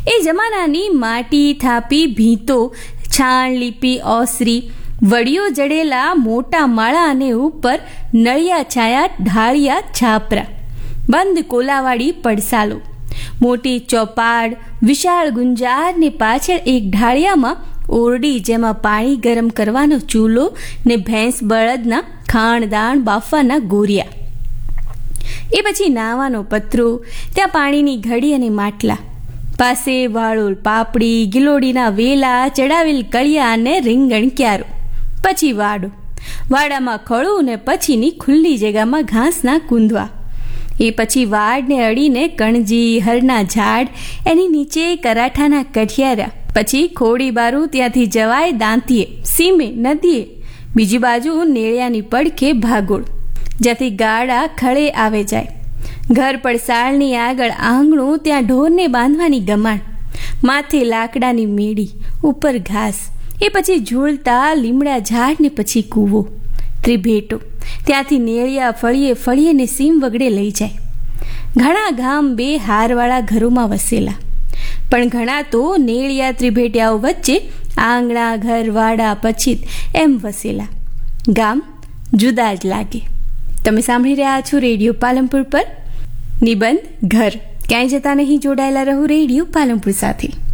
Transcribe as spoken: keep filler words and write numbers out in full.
એ જમાનાની માટી થાપી ભીંતો, છાણ લીપી ઓસરી, વડીઓ જડેલા મોટા માળા અને ઉપર નળિયા છાયા ઢાળિયા છાપરા, બંધ કોલાવાળી પડસાલો, મોટી ચોપાડ, વિશાળ ગુંજાર ને પાછળ એક ઢાળિયામાં ઓરડી જેમાં પાણી ગરમ કરવાનો ચૂલો ને ભેંસ બળદના ખાણદાણ બાફવાના ગોરિયા. એ પછી નાવાનો પતરો, ત્યાં પાણીની ઘડી અને માટલા, પાસે વાળોલ પાપડી, ગિલોડીના વેલા, ચડાવેલ કળિયા અને રીંગણ ક્યારો. પછી વાડો, વાડામાં ખળું ને પછીની ખુલ્લી જગ્યામાં ઘાસના કૂંદવા. એ પછી વાડને અડીને કણજી, હરના ઝાડ, એની નીચે કરાઠાના કઠિયારા. પછી ખોડી બારું, ત્યાંથી જવાય દાંતીએ, સીમે, નદીએ. બીજી બાજુ નેળિયાની પડખે ભાગોળ, જ્યાંથી ગાડા ખળે આવે જાય. ઘર પડસાળની આગળ આંગણું, ત્યાં ઢોરને બાંધવાની ગમાણ, માથે લાકડાની મેળી, ઉપર ઘાસ. એ પછી ઝૂલતા લીમડા ઝાડ ને પછી કૂવો, ત્રિભેટો, ત્યાંથી નેળિયા ફળીએ ફળીએ ને સીમ વગડે લઈ જાય. ઘણા ગામ બે હારવાળા ઘરોમાં વસેલા, પણ ઘણા તો નેળિયા ત્રિભેટિયાઓ વચ્ચે આંગણા, ઘર, વાડા, પછીત એમ વસેલા. ગામ જુદા જ લાગે. તમે સાંભળી રહ્યા છો રેડિયો પાલનપુર પર નિબંધ ઘર. ક્યાંય જતા નહીં, જોડાયેલા રહો રેડિયો પાલનપુર સાથે.